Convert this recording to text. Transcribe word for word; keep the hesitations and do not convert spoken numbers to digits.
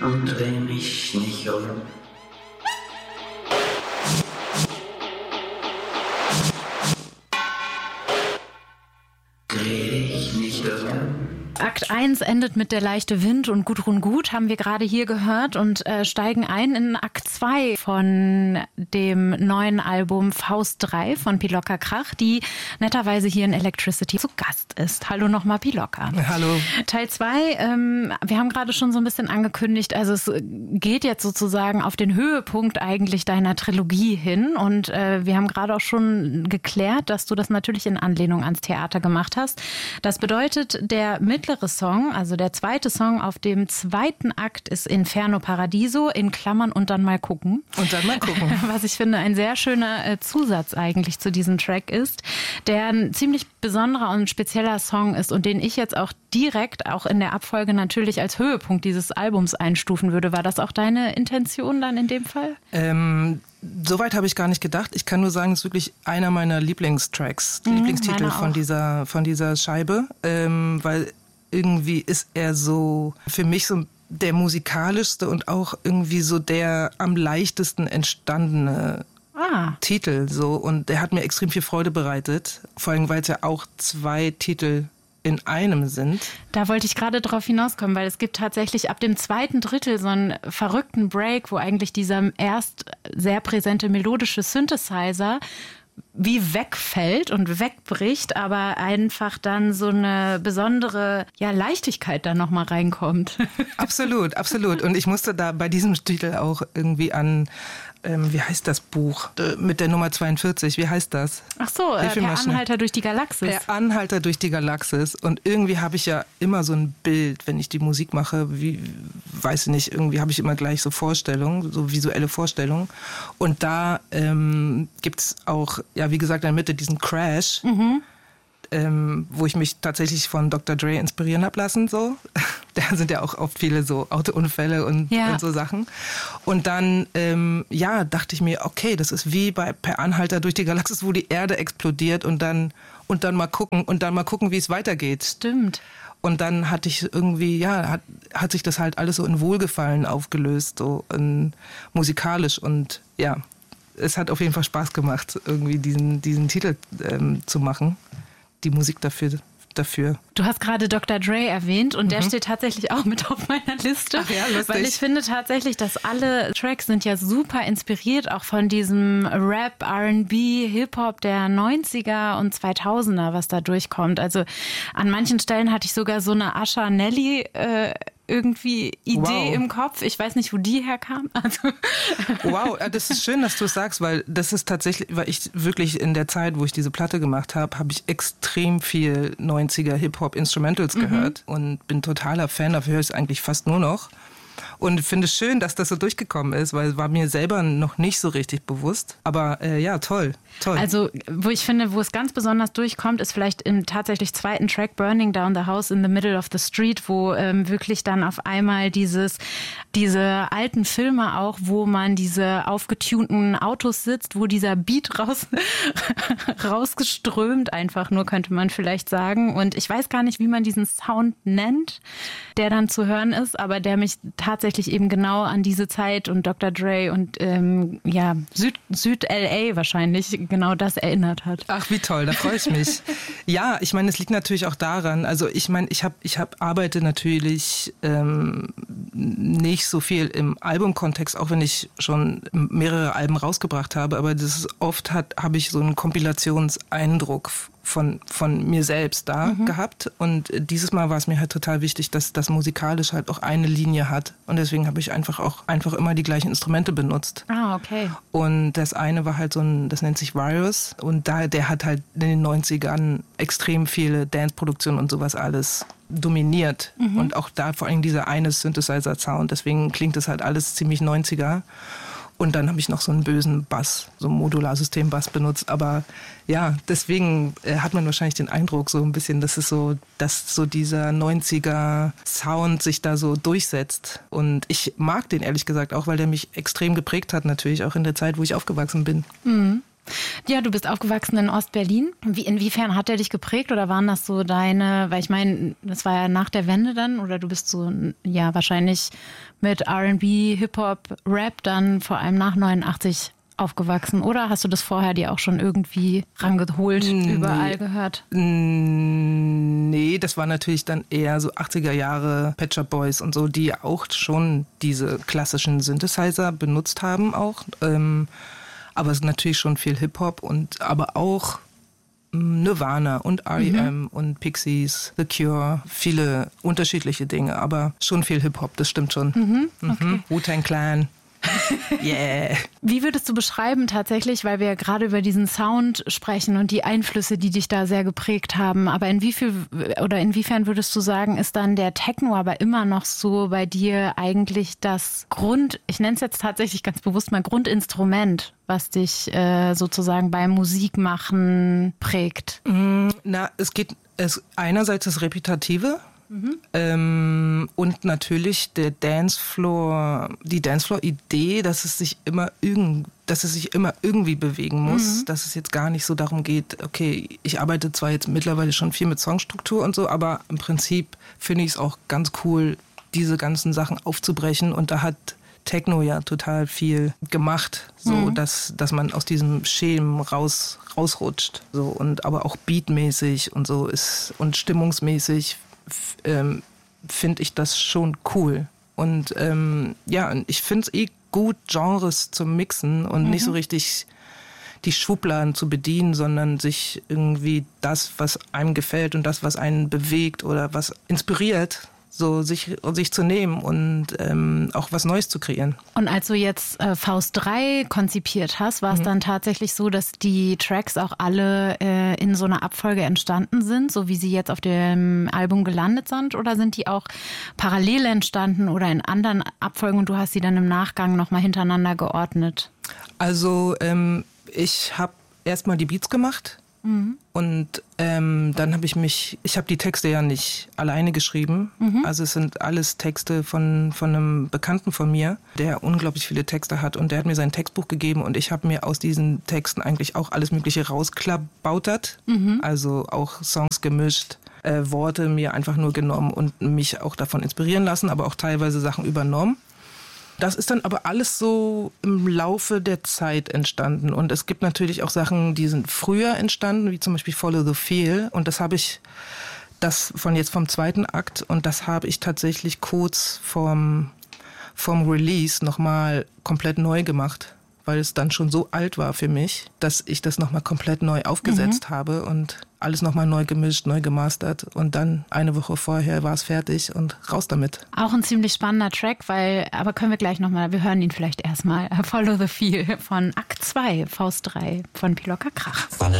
und dreh mich nicht um. Dreh dich nicht um. Akt eins endet mit Der leichte Wind und Gudrun Gut haben wir gerade hier gehört und äh, steigen ein in Akt zwei von dem neuen Album Faust drei von Pilocka Krach, die netterweise hier in Electricity zu Gast ist. Hallo nochmal Pilocka. Hallo. Teil zwei, ähm, wir haben gerade schon so ein bisschen angekündigt, also es geht jetzt sozusagen auf den Höhepunkt eigentlich deiner Trilogie hin und äh, wir haben gerade auch schon geklärt, dass du das natürlich in Anlehnung ans Theater gemacht hast. Das bedeutet, der mittlere Song, also der zweite Song auf dem zweiten Akt ist Inferno Paradiso, in Klammern und dann mal gucken. Und dann mal gucken. Was ich finde ein sehr schöner Zusatz eigentlich zu diesem Track ist, der ein ziemlich besonderer und spezieller Song ist und den ich jetzt auch direkt auch in der Abfolge natürlich als Höhepunkt dieses Albums einstufen würde. War das auch deine Intention dann in dem Fall? Ähm, Soweit habe ich gar nicht gedacht. Ich kann nur sagen, es ist wirklich einer meiner Lieblingstracks, die mhm, Lieblingstitel von dieser, von dieser Scheibe, ähm, weil irgendwie ist er so für mich so der musikalischste und auch irgendwie so der am leichtesten entstandene ah. Titel. So. Und der hat mir extrem viel Freude bereitet. Vor allem, weil es ja auch zwei Titel in einem sind. Da wollte ich gerade drauf hinauskommen, weil es gibt tatsächlich ab dem zweiten Drittel so einen verrückten Break, wo eigentlich dieser erst sehr präsente melodische Synthesizer wie wegfällt und wegbricht, aber einfach dann so eine besondere ja, Leichtigkeit da nochmal reinkommt. Absolut, absolut. Und ich musste da bei diesem Titel auch irgendwie an, ähm, wie heißt das Buch äh, mit der Nummer zweiundvierzig, wie heißt das? Ach so, äh, Per Anhalter durch die Galaxis. Per Anhalter durch die Galaxis. Und irgendwie habe ich ja immer so ein Bild, wenn ich die Musik mache, wie, weiß ich nicht, irgendwie habe ich immer gleich so Vorstellungen, so visuelle Vorstellungen. Und da ähm, gibt es auch, ja wie gesagt, in der Mitte diesen Crash, mhm. ähm, wo ich mich tatsächlich von Doktor Dre inspirieren habe lassen. So. Da sind ja auch oft viele so Autounfälle und, ja. und so Sachen. Und dann, ähm, ja, dachte ich mir, okay, das ist wie bei Per Anhalter durch die Galaxis, wo die Erde explodiert und dann, und dann mal gucken und dann mal gucken, wie es weitergeht. Stimmt. Und dann hatte ich irgendwie, ja, hat, hat sich das halt alles so in Wohlgefallen aufgelöst, so in, musikalisch und ja. Es hat auf jeden Fall Spaß gemacht, irgendwie diesen, diesen Titel ähm, zu machen, die Musik dafür, dafür. Du hast gerade Doktor Dre erwähnt und mhm. der steht tatsächlich auch mit auf meiner Liste. Ach ja, lustig. Weil ich finde tatsächlich, dass alle Tracks sind ja super inspiriert, auch von diesem Rap, R and B, Hip-Hop der neunziger und zweitausender, was da durchkommt. Also an manchen Stellen hatte ich sogar so eine Asha Nelly äh, irgendwie Idee wow. im Kopf. Ich weiß nicht, wo die herkam. Also wow, das ist schön, dass du es sagst, weil das ist tatsächlich, weil ich wirklich in der Zeit, wo ich diese Platte gemacht habe, habe ich extrem viel neunziger Hip-Hop-Instrumentals mhm. gehört und bin totaler Fan, dafür höre ich es eigentlich fast nur noch. Und finde es schön, dass das so durchgekommen ist, weil es war mir selber noch nicht so richtig bewusst. Aber äh, ja, toll, toll. Also, wo ich finde, wo es ganz besonders durchkommt, ist vielleicht im tatsächlich zweiten Track Burning Down the House in the Middle of the Street, wo ähm, wirklich dann auf einmal dieses, diese alten Filme auch, wo man diese aufgetunten Autos sitzt, wo dieser Beat raus, rausgeströmt einfach nur, könnte man vielleicht sagen. Und ich weiß gar nicht, wie man diesen Sound nennt, der dann zu hören ist, aber der mich tatsächlich eben genau an diese Zeit und Doktor Dre und ähm, ja, Süd, Süd-L A wahrscheinlich genau das erinnert hat. Ach, wie toll, da freue ich mich. Ja, ich meine, es liegt natürlich auch daran, also ich meine, ich habe, ich hab, arbeite natürlich ähm, nicht so viel im Albumkontext, auch wenn ich schon mehrere Alben rausgebracht habe, aber das ist oft hat, habe ich so einen Kompilationseindruck von, von mir selbst da mhm. gehabt. Und dieses Mal war es mir halt total wichtig, dass das musikalisch halt auch eine Linie hat. Und deswegen habe ich einfach auch einfach immer die gleichen Instrumente benutzt. Ah, okay. Und das eine war halt so ein, das nennt sich Virus. Und da, der hat halt in den neunzigern extrem viele Dance-Produktionen und sowas alles dominiert. Mhm. Und auch da vor allem dieser eine Synthesizer-Sound. Deswegen klingt das halt alles ziemlich neunziger. Und dann habe ich noch so einen bösen Bass, so ein Modularsystem-Bass benutzt. Aber ja, deswegen äh, hat man wahrscheinlich den Eindruck so ein bisschen, dass es so, dass so dieser neunziger Sound sich da so durchsetzt. Und ich mag den ehrlich gesagt auch, weil der mich extrem geprägt hat natürlich, auch in der Zeit, wo ich aufgewachsen bin. Mhm. Ja, du bist aufgewachsen in Ostberlin. Wie, inwiefern hat er dich geprägt oder waren das so deine, weil ich meine, das war ja nach der Wende dann oder du bist so, ja, wahrscheinlich mit R and B, Hip-Hop, Rap dann vor allem nach neunundachtzig aufgewachsen oder hast du das vorher dir auch schon irgendwie rangeholt, nee. überall gehört? Nee, das war natürlich dann eher so achtziger Jahre Pet Shop Boys und so, die auch schon diese klassischen Synthesizer benutzt haben auch. Ähm, aber es ist natürlich schon viel Hip-Hop und aber auch Nirvana und R E M mhm. und Pixies, The Cure, viele unterschiedliche Dinge, aber schon viel Hip-Hop, das stimmt schon. Mhm, okay. mhm. Wu-Tang Clan. Yeah. Wie würdest du beschreiben tatsächlich, weil wir ja gerade über diesen Sound sprechen und die Einflüsse, die dich da sehr geprägt haben, aber in wie viel oder inwiefern würdest du sagen, ist dann der Techno aber immer noch so bei dir eigentlich das Grund, ich nenne es jetzt tatsächlich ganz bewusst mal Grundinstrument, was dich äh, sozusagen beim Musikmachen prägt? Na, es geht es einerseits das Repetitive. Mhm. Ähm, und natürlich der Dancefloor, die Dancefloor-Idee, dass es sich immer irgend, dass es sich immer irgendwie bewegen muss, mhm. dass es jetzt gar nicht so darum geht, okay, ich arbeite zwar jetzt mittlerweile schon viel mit Songstruktur und so, aber im Prinzip finde ich es auch ganz cool, diese ganzen Sachen aufzubrechen und da hat Techno ja total viel gemacht, so mhm. dass, dass man aus diesem Schemen raus, rausrutscht, so und aber auch beatmäßig und so ist und stimmungsmäßig Ähm, finde ich das schon cool. Und ähm, ja, ich finde es eh gut, Genres zu mixen und mhm. nicht so richtig die Schubladen zu bedienen, sondern sich irgendwie das, was einem gefällt und das, was einen bewegt oder was inspiriert, so sich, sich zu nehmen und ähm, auch was Neues zu kreieren. Und als du jetzt äh, Faust drei konzipiert hast, war es mhm. dann tatsächlich so, dass die Tracks auch alle äh, in so einer Abfolge entstanden sind, so wie sie jetzt auf dem Album gelandet sind? Oder sind die auch parallel entstanden oder in anderen Abfolgen und du hast sie dann im Nachgang nochmal hintereinander geordnet? Also ähm, ich habe erstmal die Beats gemacht. Mhm. Und ähm, dann habe ich mich, ich habe die Texte ja nicht alleine geschrieben, mhm. also es sind alles Texte von, von einem Bekannten von mir, der unglaublich viele Texte hat und der hat mir sein Textbuch gegeben und ich habe mir aus diesen Texten eigentlich auch alles Mögliche rausklabautert, mhm. also auch Songs gemischt, äh, Worte mir einfach nur genommen und mich auch davon inspirieren lassen, aber auch teilweise Sachen übernommen. Das ist dann aber alles so im Laufe der Zeit entstanden. Und es gibt natürlich auch Sachen, die sind früher entstanden, wie zum Beispiel Follow the Feel. Und das habe ich, das von jetzt vom zweiten Akt, und das habe ich tatsächlich kurz vorm, vorm Release nochmal komplett neu gemacht. Weil es dann schon so alt war für mich, dass ich das nochmal komplett neu aufgesetzt mhm. habe und alles nochmal neu gemischt, neu gemastert. Und dann eine Woche vorher war es fertig und raus damit. Auch ein ziemlich spannender Track, weil, aber können wir gleich nochmal, wir hören ihn vielleicht erstmal. Follow the Feel von Akt zwei, Faust drei von Pilocka Krach.